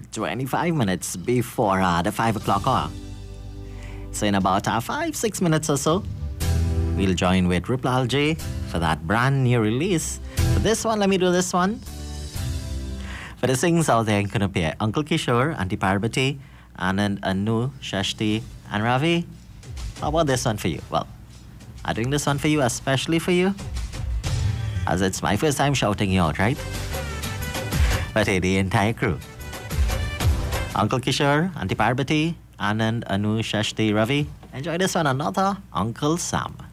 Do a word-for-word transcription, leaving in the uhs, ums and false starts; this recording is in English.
twenty-five minutes before uh, the five o'clock hour. So in about uh, five, six minutes or so, we'll join with Rupal J for that brand new release. For this one, let me do this one. For the singers out there, going to be Uncle Kishore, Auntie Parvati, Anand, Anu, Shashti, and Ravi. How about this one for you? Well, I'm doing this one for you, especially for you, as it's my first time shouting you out, right? But hey, the entire crew. Uncle Kishore, Auntie Parvati, Anand, Anu, Shashti, Ravi. Enjoy this one, another Uncle Sam.